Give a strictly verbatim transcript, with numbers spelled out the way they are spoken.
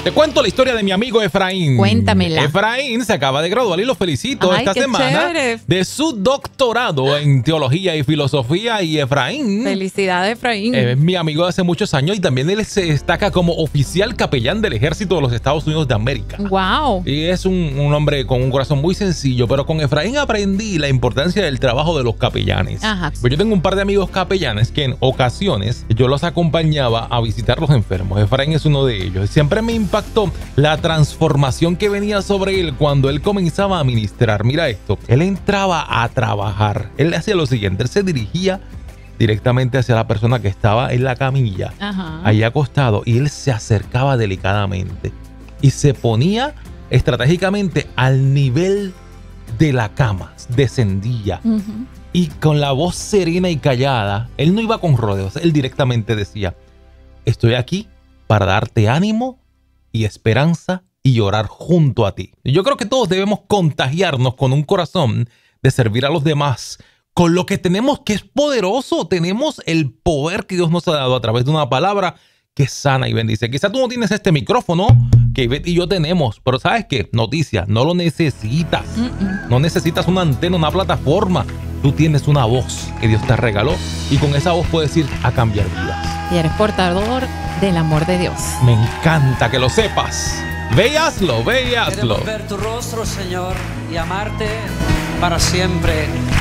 Te cuento la historia de mi amigo Efraín. Cuéntamela. Efraín se acaba de graduar y lo felicito Ay, esta qué semana chévere. de su doctorado en teología y filosofía. Y Efraín Felicidades, Efraín. es mi amigo de hace muchos años y también él se destaca como oficial capellán del ejército de los Estados Unidos de América. Wow. Y es un, un hombre con un corazón muy sencillo, pero con Efraín aprendí la importancia del trabajo de los capellanes. Ajá. Pues yo tengo un par de amigos capellanes que en ocasiones yo los acompañaba a visitar los enfermos. Efraín es uno de ellos. Siempre me impactó la transformación que venía sobre él cuando él comenzaba a ministrar. Mira esto, él entraba a trabajar. Él hacía lo siguiente, él se dirigía directamente hacia la persona que estaba en la camilla, Ajá. ahí acostado, y él se acercaba delicadamente y se ponía estratégicamente al nivel de la cama, descendía. Uh-huh. Y con la voz serena y callada, él no iba con rodeos, él directamente decía: estoy aquí para darte ánimo y esperanza y orar junto a ti. Y yo creo que todos debemos contagiarnos con un corazón de servir a los demás, con lo que tenemos, que es poderoso. Tenemos el poder que Dios nos ha dado a través de una palabra que sana y bendice. Quizá tú no tienes este micrófono que Ivette y yo tenemos, pero ¿sabes qué? Noticia, no lo necesitas. Uh-uh. No necesitas una antena, una plataforma. Tú tienes una voz que Dios te regaló y con esa voz puedes ir a cambiar vidas. Y eres portador del amor de Dios. Me encanta que lo sepas. Ve y hazlo, ve y hazlo. Queremos ver tu rostro, Señor, y amarte para siempre.